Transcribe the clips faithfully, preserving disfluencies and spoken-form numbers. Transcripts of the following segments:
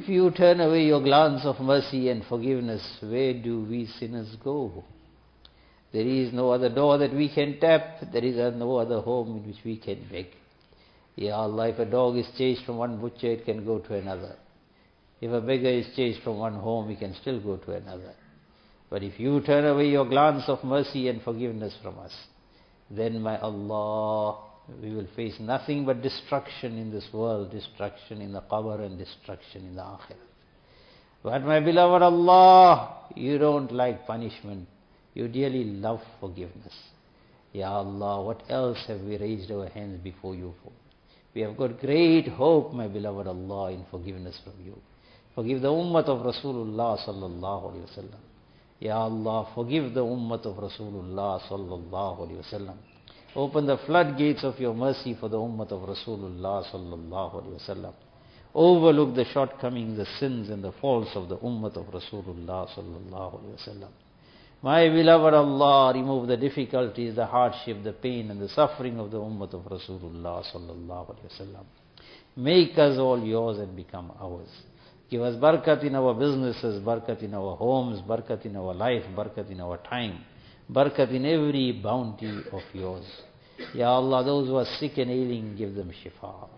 if you turn away your glance of mercy and forgiveness, where do we sinners go? There is no other door that we can tap. There is no other home in which we can beg. Ya Allah, if a dog is chased from one butcher, it can go to another. If a beggar is chased from one home, he can still go to another. But if you turn away your glance of mercy and forgiveness from us, then my Allah, we will face nothing but destruction in this world, destruction in the qabr and destruction in the akhirah. But my beloved Allah, you don't like punishment. You dearly love forgiveness. Ya Allah, what else have we raised our hands before you for? We have got great hope, my beloved Allah, in forgiveness from you. Forgive the ummah of Rasulullah sallallahu alayhi wa sallam. Ya Allah, forgive the ummah of Rasulullah sallallahu alayhi wa sallam. Open the floodgates of your mercy for the ummah of Rasulullah sallallahu alayhi wa sallam. Overlook the shortcomings, the sins and the faults of the ummah of Rasulullah sallallahu alayhi wa sallam. My beloved Allah, remove the difficulties, the hardship, the pain and the suffering of the ummah of Rasulullah sallallahu alayhi wa sallam. Make us all yours and become ours. Give us barakat in our businesses, barakat in our homes, barakat in our life, barakat in our time, barakat in every bounty of yours. Ya Allah, those who are sick and ailing, give them shifa.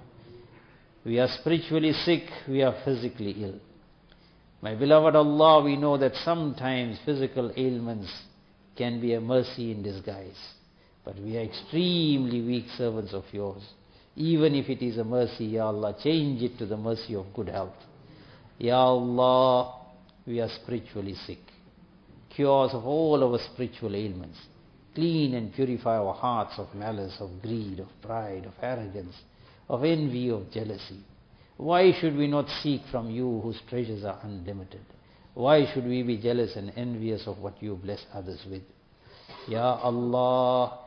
We are spiritually sick, we are physically ill. My beloved Allah, we know that sometimes physical ailments can be a mercy in disguise. But we are extremely weak servants of yours. Even if it is a mercy, Ya Allah, change it to the mercy of good health. Ya Allah, we are spiritually sick. Cure us of all our spiritual ailments. Clean and purify our hearts of malice, of greed, of pride, of arrogance, of envy, of jealousy. Why should we not seek from you whose treasures are unlimited? Why should we be jealous and envious of what you bless others with? Ya Allah,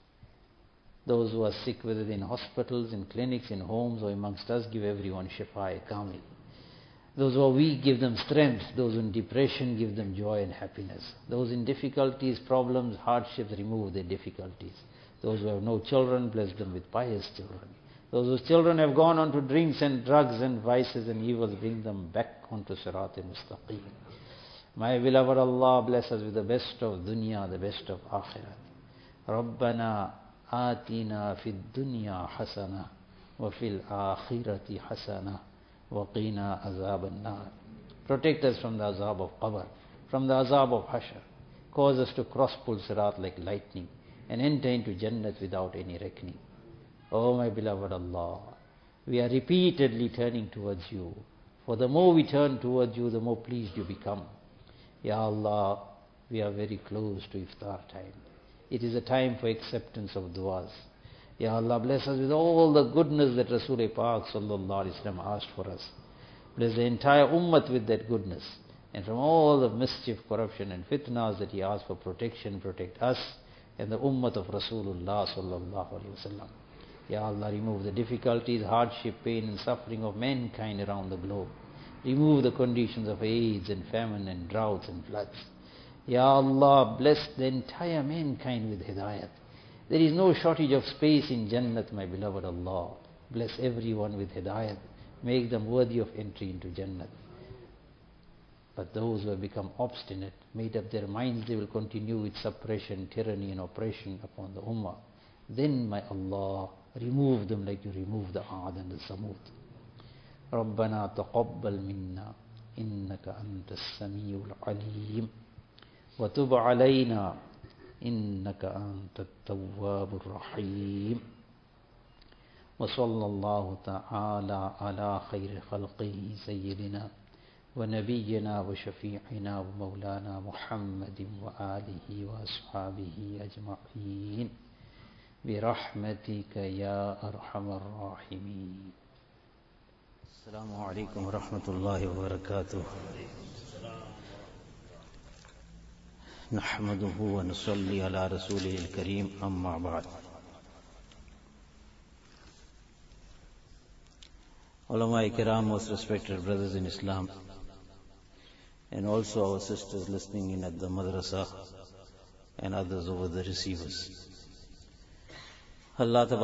those who are sick, whether in hospitals, in clinics, in homes or amongst us, give everyone shifa kamil. Those who are weak, give them strength. Those in depression, give them joy and happiness. Those in difficulties, problems, hardships, remove their difficulties. Those who have no children, bless them with pious children. Those whose children have gone on to drinks and drugs and vices and evils, bring them back onto Sirat al-Mustaqim. My beloved Allah, bless us with the best of dunya, the best of akhirat. Rabbana atina fid dunya hasana wa fil akhirati hasana wa qina azab an-nar. Protect us from the azab of qabr, from the azab of hashr. Cause us to cross pull Sirat like lightning and enter into Jannat without any reckoning. Oh my beloved Allah, we are repeatedly turning towards you. For the more we turn towards you, the more pleased you become. Ya Allah, we are very close to iftar time. It is a time for acceptance of du'as. Ya Allah, bless us with all the goodness that Rasul-e Pak sallallahu alaihi wasallam asked for us. Bless the entire ummah with that goodness. And from all the mischief, corruption and fitnas that he asked for protection, protect us and the ummah of Rasulullah sallallahu alaihi wasallam. Ya Allah, remove the difficulties, hardship, pain and suffering of mankind around the globe. Remove the conditions of AIDS and famine and droughts and floods. Ya Allah, bless the entire mankind with hidayat. There is no shortage of space in Jannat, my beloved Allah. Bless everyone with hidayat. Make them worthy of entry into Jannat. But those who have become obstinate, made up their minds they will continue with suppression, tyranny and oppression upon the Ummah, then, my Allah, remove them like you removed the Aad and the Samud. ربنا تقبل منا إنك أنت السميع العليم وتب علينا إنك أنت التواب الرحيم وصلى الله تعالى على خير خلقه سيدنا ونبينا وشفيعنا ومولانا محمد وآله وأصحابه أجمعين برحمتك يا أرحم الراحمين. السلام عليكم ورحمة الله وبركاته. نحمده ونصلي على رسوله الكريم أما بعد. Ulama Kiram, most respected brothers in Islam, and also our sisters listening in at the madrasa and others over the receivers. Allah